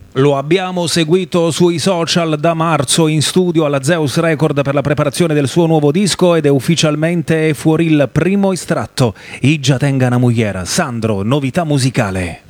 Lo abbiamo seguito sui social da marzo in studio alla Zeus Record per la preparazione del suo nuovo disco ed è ufficialmente fuori il primo estratto. Ija tenga una mugliera. Sandro, novità musicale.